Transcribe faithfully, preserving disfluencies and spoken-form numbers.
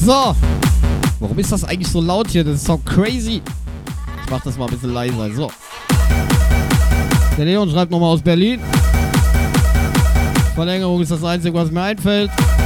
So. Warum ist das eigentlich so laut hier? Das ist so crazy. Ich mach das mal ein bisschen leiser. So. Der Leon schreibt nochmal aus Berlin. Verlängerung ist das Einzige, was mir einfällt.